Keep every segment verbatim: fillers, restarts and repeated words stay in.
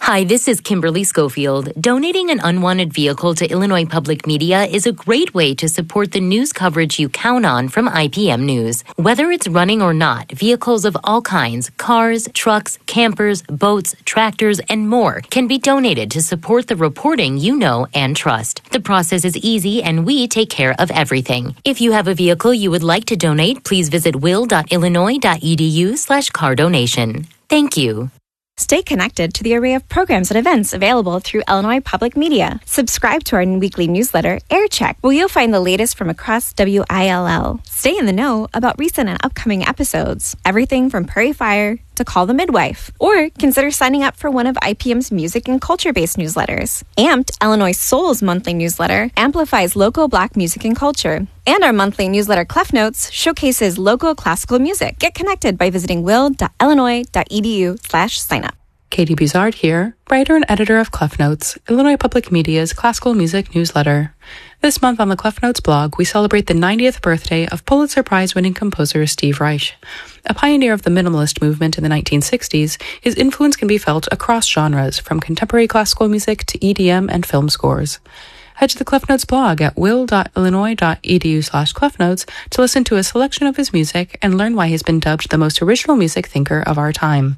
Hi, this is Kimberly Schofield. Donating an unwanted vehicle to Illinois Public Media is a great way to support the news coverage you count on from I P M News. Whether it's running or not, vehicles of all kinds, cars, trucks, campers, boats, tractors, and more can be donated to support the reporting you know and trust. The process is easy and we take care of everything. If you have a vehicle you would like to donate, please visit will.illinois.edu slash car donation. Thank you. Stay connected to the array of programs and events available through Illinois Public Media. Subscribe to our weekly newsletter, Air Check, where you'll find the latest from across W I L L. Stay in the know about recent and upcoming episodes, everything from Prairie Fire to Call the Midwife, or consider signing up for one of I P M's music and culture-based newsletters. Amped, Illinois Soul's monthly newsletter, amplifies local Black music and culture. And our monthly newsletter, Clef Notes, showcases local classical music. Get connected by visiting will.illinois.edu slash sign up. Katie Buzard here, writer and editor of Clef Notes, Illinois Public Media's classical music newsletter. This month on the Clef Notes blog, we celebrate the ninetieth birthday of Pulitzer Prize-winning composer Steve Reich. A pioneer of the minimalist movement in the nineteen sixties, his influence can be felt across genres, from contemporary classical music to E D M and film scores. Head to the Clef Notes blog at will.illinois.edu slash clefnotes to listen to a selection of his music and learn why he's been dubbed the most original music thinker of our time.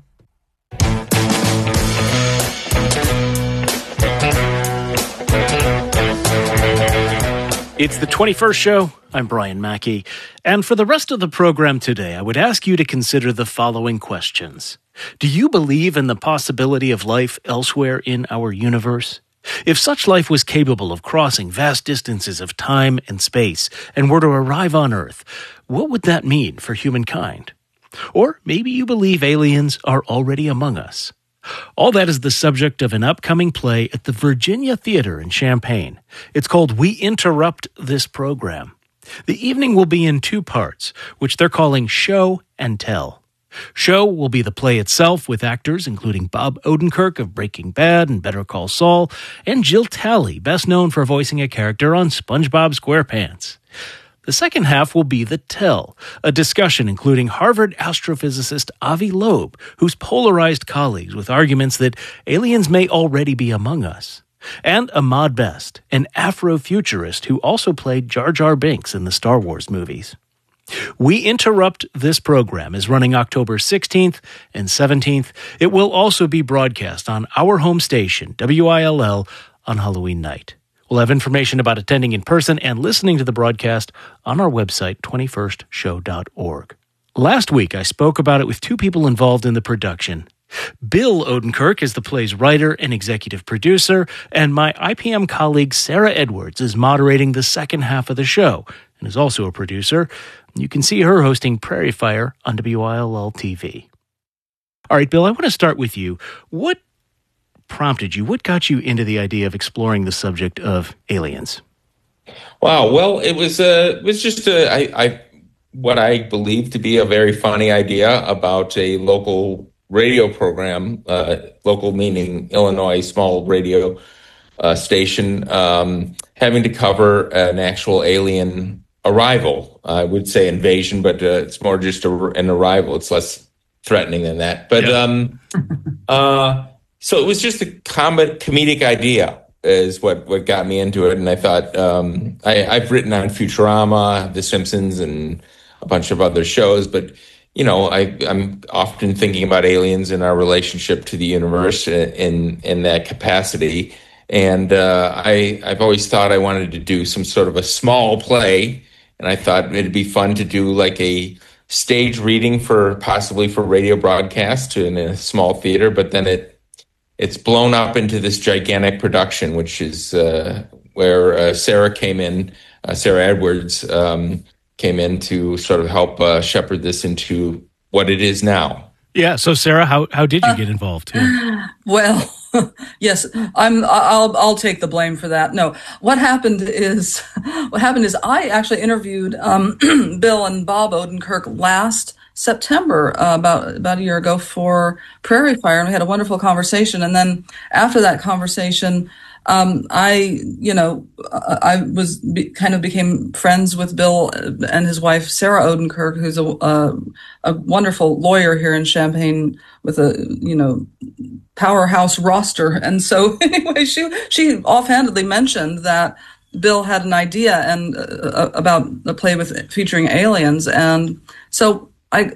It's the twenty-first show. I'm Brian Mackey. And for the rest of the program today, I would ask you to consider the following questions. Do you believe in the possibility of life elsewhere in our universe? If such life was capable of crossing vast distances of time and space and were to arrive on Earth, what would that mean for humankind? Or maybe you believe aliens are already among us. All that is the subject of an upcoming play at the Virginia Theater in Champaign. It's called We Interrupt This Program. The evening will be in two parts, which they're calling Show and Tell. Show will be the play itself, with actors including Bob Odenkirk of Breaking Bad and Better Call Saul, and Jill Talley, best known for voicing a character on SpongeBob SquarePants. The second half will be the Tell, a discussion including Harvard astrophysicist Avi Loeb, who's polarized colleagues with arguments that aliens may already be among us, and Ahmad Best, an Afrofuturist who also played Jar Jar Binks in the Star Wars movies. We Interrupt This Program is running October sixteenth and seventeenth. It will also be broadcast on our home station, W I L L, on Halloween night. We'll have information about attending in person and listening to the broadcast on our website, twenty-first show dot org. Last week, I spoke about it with two people involved in the production. Bill Odenkirk is the play's writer and executive producer, and my I P M colleague Sarah Edwards is moderating the second half of the show and is also a producer. You can see her hosting Prairie Fire on W I L L T V. All right, Bill, I want to start with you. What prompted you? What got you into the idea of exploring the subject of aliens? Wow. Well, it was uh, it was just a, I, I, what I believe to be a very funny idea about a local radio program, uh, local meaning Illinois, small radio uh, station, um, having to cover an actual alien arrival. I would say invasion, but uh, it's more just a, an arrival. It's less threatening than that. But yeah. um, uh, so it was just a com- comedic idea is what, what got me into it. And I thought, um, I, I've written on Futurama, The Simpsons, and a bunch of other shows, but you know, I, I'm often thinking about aliens and our relationship to the universe in in that capacity. And uh, I, I've always thought I wanted to do some sort of a small play, and I thought it'd be fun to do like a stage reading for possibly for radio broadcast in a small theater. But then it it's blown up into this gigantic production, which is uh, where uh, Sarah came in, uh, Sarah Edwards. Um, came in to sort of help uh, shepherd this into what it is now. Yeah. So, Sarah, how how did you get involved too? Well, yes, I'm. I'll I'll take the blame for that. No, what happened is what happened is I actually interviewed um, Bill and Bob Odenkirk last September, uh, about about a year ago, for Prairie Fire, and we had a wonderful conversation. And then after that conversation, Um, I, you know, I was be, kind of became friends with Bill and his wife, Sarah Odenkirk, who's a, a, a wonderful lawyer here in Champaign with a, you know, powerhouse roster. And so anyway, she she offhandedly mentioned that Bill had an idea and uh, about a play with featuring aliens. And so I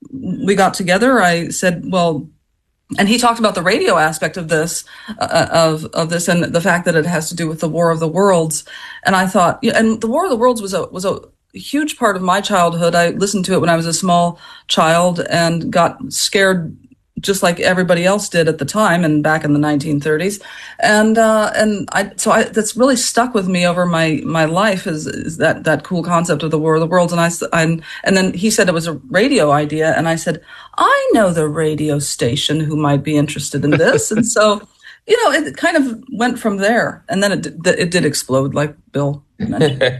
we got together. I said, well, and he talked about the radio aspect of this, uh, of of this, and the fact that it has to do with the War of the Worlds. And I thought, yeah, and the War of the Worlds was a was a huge part of my childhood. I listened to it when I was a small child and got scared just like everybody else did at the time and back in the nineteen thirties. And uh, and I so I, that's really stuck with me over my my life is is that that cool concept of the War of the Worlds. And I and and then he said it was a radio idea, and I said, I know the radio station who might be interested in this. And so, you know, it kind of went from there, and then it it did explode, like Bill mentioned.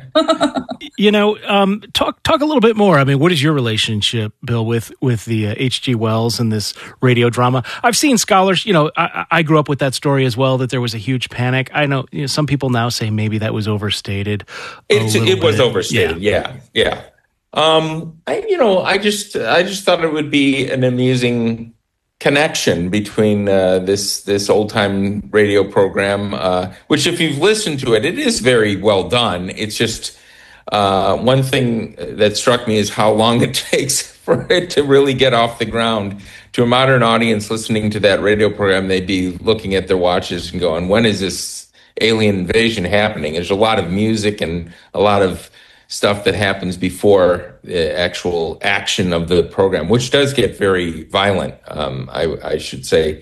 You know, um, talk talk a little bit more. I mean, what is your relationship, Bill, with with the uh, H G Wells and this radio drama? I've seen scholars. You know, I, I grew up with that story as well. That there was a huge panic. I know, you know some people now say maybe that was overstated. It's, it was bit. overstated. Yeah, yeah. yeah. Um, I you know, I just I just thought it would be an amusing connection between uh, this this old time radio program, uh, which if you've listened to it, it is very well done. It's just uh, one thing that struck me is how long it takes for it to really get off the ground. To a modern audience listening to that radio program, they'd be looking at their watches and going, when is this alien invasion happening? There's a lot of music and a lot of stuff that happens before the actual action of the program, which does get very violent, um, I, I should say.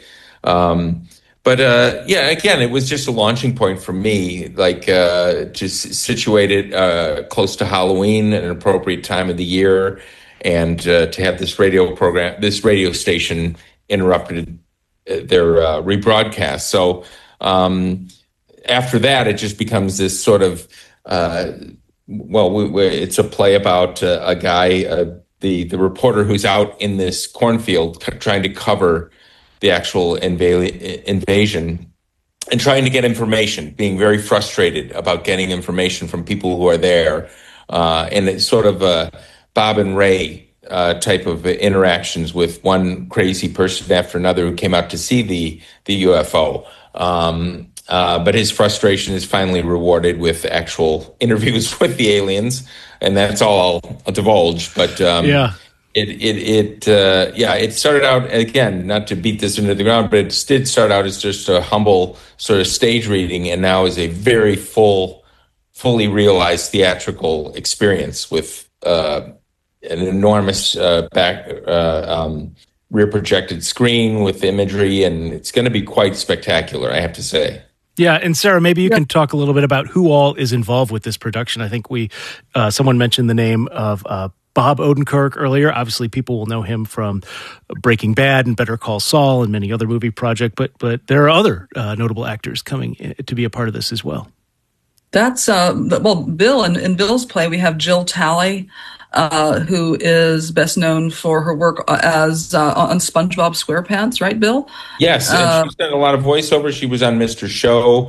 Um, but uh, yeah, again, it was just a launching point for me, like uh, just situated uh, close to Halloween, at an appropriate time of the year, and uh, to have this radio program, this radio station interrupted their uh, rebroadcast. So um, after that, it just becomes this sort of uh, Well, we, we, it's a play about uh, a guy, uh, the the reporter who's out in this cornfield c- trying to cover the actual inva- invasion and trying to get information, being very frustrated about getting information from people who are there. Uh, and it's sort of a Bob and Ray uh, type of interactions with one crazy person after another who came out to see the, the U F O. Um, Uh, but his frustration is finally rewarded with actual interviews with the aliens, and that's all I'll divulge. But um, yeah, it it it uh, yeah, it started out, again, not to beat this into the ground, but it did start out as just a humble sort of stage reading, and now is a very full, fully realized theatrical experience with uh, an enormous uh, back. Uh, um, rear projected screen with imagery, and it's going to be quite spectacular, I have to say. Yeah, and Sarah, maybe you yeah. can talk a little bit about who all is involved with this production. I think we, uh, someone mentioned the name of uh, Bob Odenkirk earlier. Obviously, people will know him from Breaking Bad and Better Call Saul and many other movie projects, but but there are other uh, notable actors coming in to be a part of this as well. That's, uh, well, Bill, in, in Bill's play, we have Jill Talley, uh, who is best known for her work as uh, on SpongeBob SquarePants, right, Bill? Yes, and uh, she's done a lot of voiceover. She was on Mister Show,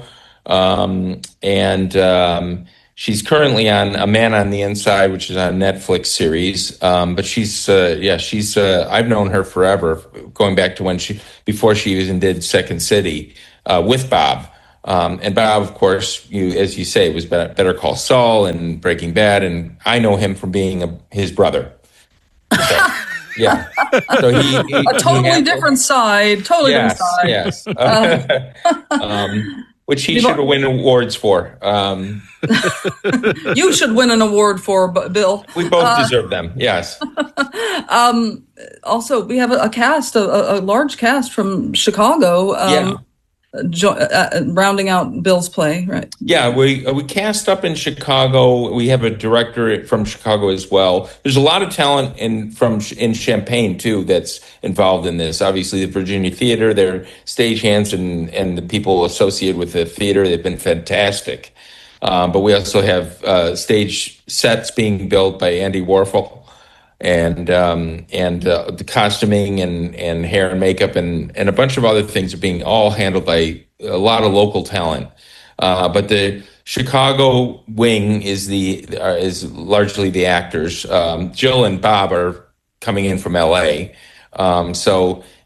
um, and um, she's currently on A Man on the Inside, which is a Netflix series. Um, but she's, uh, yeah, she's. Uh, I've known her forever, going back to when she before she even did Second City uh, with Bob. Um, and Bob, of course, you as you say, was Better Call Saul and Breaking Bad, and I know him from being a, his brother. So, yeah, so he, he a totally he different side, totally yes, different side. Yes, uh, um, which he should win awards for. Um, you should win an award for, Bill. We both uh, deserve them. Yes. um, also, we have a, a cast, a, a large cast from Chicago. Um, yeah. Jo- uh, rounding out Bill's play, right? Yeah, we we cast up in Chicago. We have a director from Chicago as well. There's a lot of talent in from in Champaign too that's involved in this. Obviously, the Virginia Theater, their stagehands and and the people associated with the theater, they've been fantastic. Um, but we also have uh, stage sets being built by Andy Warfel. And um, and uh, the costuming and, and hair and makeup and, and a bunch of other things are being all handled by a lot of local talent. Uh, but the Chicago wing is the uh, is largely the actors. Um, Jill and Bob are coming in from L A. Um, so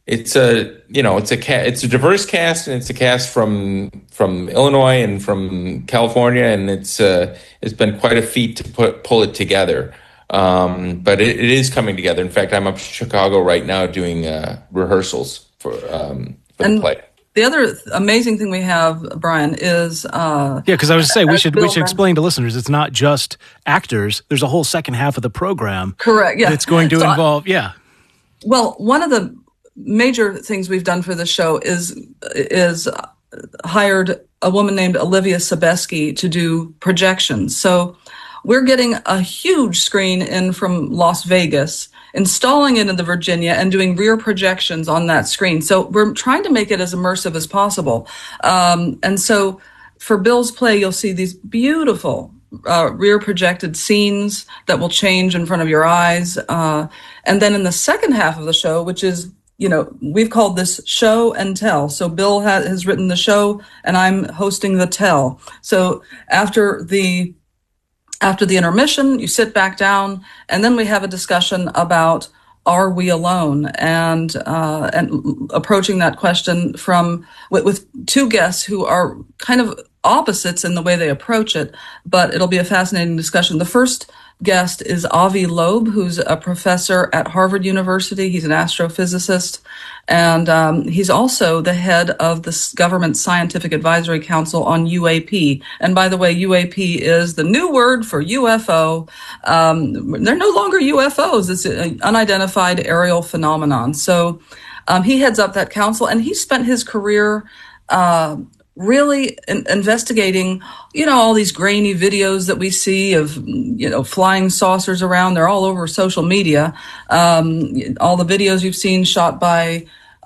it's a you know it's a ca- it's a diverse cast, and it's a cast from from Illinois and from California, and it's uh, it's been quite a feat to put pull it together. Um, but it, it is coming together. In fact, I'm up in Chicago right now doing uh, rehearsals for um, for and the play. The other amazing thing we have, Brian, is uh, yeah. Because I was to say we should Bill we should Ren- explain to listeners it's not just actors. There's a whole second half of the program. Correct. Yeah. That's going to so involve. I, yeah. Well, one of the major things we've done for the show is is hired a woman named Olivia Sobeski to do projections. So we're getting a huge screen in from Las Vegas, installing it into Virginia, and doing rear projections on that screen. So we're trying to make it as immersive as possible. Um, and so for Bill's play, you'll see these beautiful Uh, rear projected scenes that will change in front of your eyes. Uh, and then in the second half of the show, which is, you know, we've called this show and tell. So Bill ha- has written the show and I'm hosting the tell. So after the, after the intermission, you sit back down and then we have a discussion about, are we alone? And, uh, and approaching that question from, with, with two guests who are kind of opposites in the way they approach it, but it'll be a fascinating discussion. The first guest is Avi Loeb, who's a professor at Harvard University. He's an astrophysicist, and um, he's also the head of the government Scientific Advisory Council on U A P. And by the way, U A P is the new word for U F O. Um, they're no longer U F Os. It's an unidentified aerial phenomenon. So um, he heads up that council, and he spent his career uh, really in- investigating, you know, all these grainy videos that we see of, you know, flying saucers around. They're all over social media. Um, all the videos you've seen shot by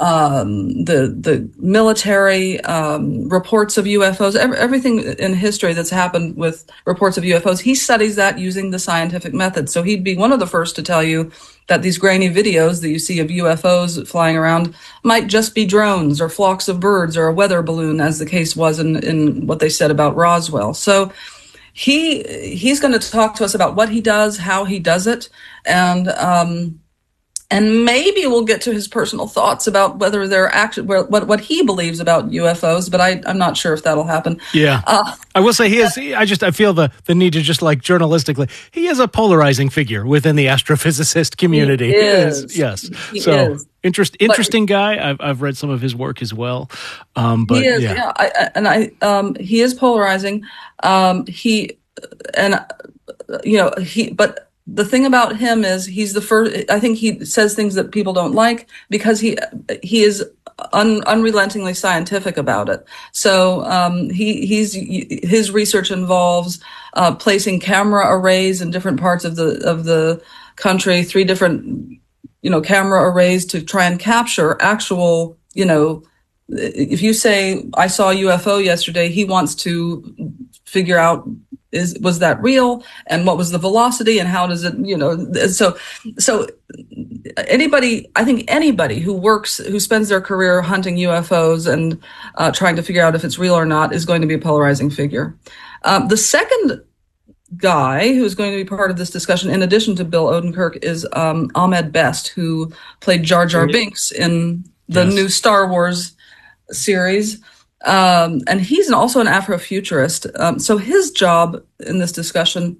um, the the military, um, reports of U F Os, every, everything in history that's happened with reports of U F Os. He studies that using the scientific method. So he'd be one of the first to tell you that these grainy videos that you see of U F Os flying around might just be drones or flocks of birds or a weather balloon, as the case was in, in what they said about Roswell. So he he's going to talk to us about what he does, how he does it, and um, and maybe we'll get to his personal thoughts about whether they're actually what what he believes about U F Os. But I, I'm not sure if that'll happen. Yeah, uh, I will say he is. He, I just I feel the the need to just like journalistically, he is a polarizing figure within the astrophysicist community. He is. He is. Yes. He so is. interest interesting but, guy. I've I've read some of his work as well. Um, but he is. yeah, yeah I, and I um, he is polarizing. Um, he and uh, you know he but. The thing about him is he's the first, I think he says things that people don't like because he he is un, unrelentingly scientific about it. So um, he he's his research involves uh, placing camera arrays in different parts of the of the country, three different you know camera arrays to try and capture actual you know. If you say I saw a U F O yesterday, he wants to figure out is was that real and what was the velocity and how does it you know so so anybody I think anybody who works who spends their career hunting U F Os and uh, trying to figure out if it's real or not is going to be a polarizing figure. Um, the second guy who's going to be part of this discussion, in addition to Bill Odenkirk, is um, Ahmed Best, who played Jar Jar Binks in the yes. new Star Wars series. Um, and he's an, also an Afrofuturist. Um, so his job in this discussion